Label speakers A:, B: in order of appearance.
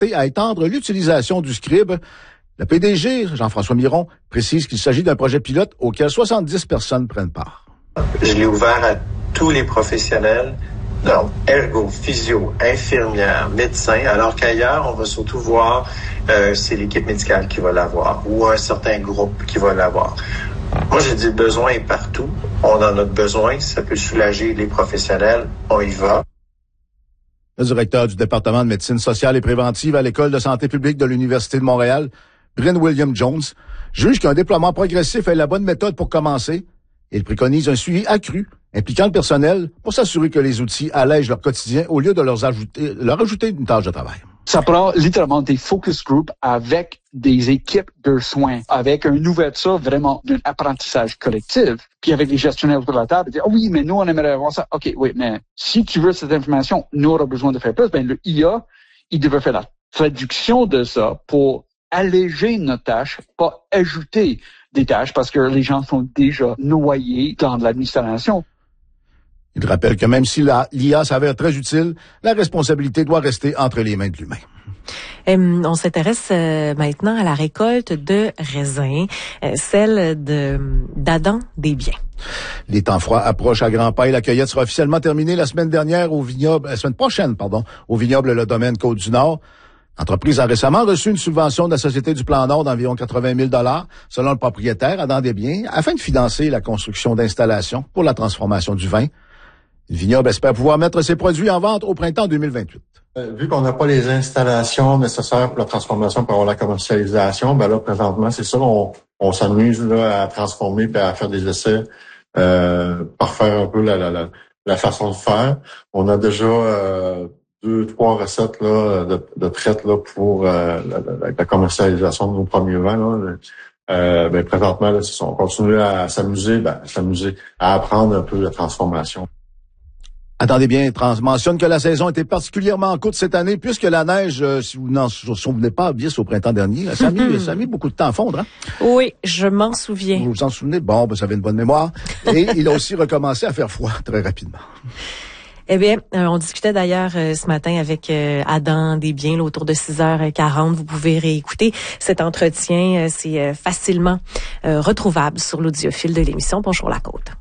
A: à étendre l'utilisation du scribe. Le PDG, Jean-François Miron, précise qu'il s'agit d'un projet pilote auquel 70 personnes prennent part.
B: Je l'ai ouvert à tous les professionnels, donc ergo, physio, infirmières, médecins, alors qu'ailleurs, on va surtout voir c'est l'équipe médicale qui va l'avoir ou un certain groupe qui va l'avoir. Moi, j'ai dit le besoin est partout. On en a besoin, ça peut soulager les professionnels, on y va.
A: Le directeur du département de médecine sociale et préventive à l'École de santé publique de l'Université de Montréal, Bryn William Jones, juge qu'un déploiement progressif est la bonne méthode pour commencer. Il préconise un suivi accru, impliquant le personnel, pour s'assurer que les outils allègent leur quotidien au lieu de leur ajouter une tâche de travail.
C: Ça prend littéralement des focus groups avec des équipes de soins, avec une ouverture vraiment d'un apprentissage collectif, puis avec les gestionnaires autour de la table, dire, oui, mais nous, on aimerait avoir ça. OK, oui, mais si tu veux cette information, nous, on aura besoin de faire plus. Ben, le IA, il devrait faire la traduction de ça pour alléger notre tâche, pas ajouter des tâches parce que les gens sont déjà noyés dans de l'administration.
A: Il rappelle que même si l'IA s'avère très utile, la responsabilité doit rester entre les mains de l'humain.
D: On s'intéresse maintenant à la récolte de raisins, celle d'Adam Desbiens.
A: Les temps froids approchent à grands pas et la cueillette sera officiellement terminée la semaine prochaine, au vignoble Le Domaine Côte-du-Nord. L'entreprise a récemment reçu une subvention de la Société du Plan Nord d'environ 80 000 $, selon le propriétaire, Adam Desbiens, afin de financer la construction d'installations pour la transformation du vin. Le vignoble espère pouvoir mettre ses produits en vente au printemps 2028.
E: Vu qu'on n'a pas les installations nécessaires pour la transformation, pour avoir la commercialisation, ben là, présentement, c'est ça, on s'amuse là à transformer et à faire des essais, parfaire un peu la façon de faire. On a déjà 2-3 recettes là de prêtes là pour la commercialisation de nos premiers vins là. Ben présentement là, on continue à s'amuser, à apprendre un peu la transformation.
A: Attendez bien, mentionne que la saison était particulièrement courte cette année, puisque la neige, si vous n'en souvenez pas, bien au printemps dernier, ça a mis beaucoup de temps à fondre. Hein?
D: Oui, je m'en souviens.
A: Vous vous en souvenez? Bon, vous avez une bonne mémoire. Et il a aussi recommencé à faire froid très rapidement.
D: Eh bien, on discutait d'ailleurs ce matin avec Adam Desbiens, autour de 6h40. Vous pouvez réécouter cet entretien. C'est facilement retrouvable sur l'audiophile de l'émission Bonjour la Côte.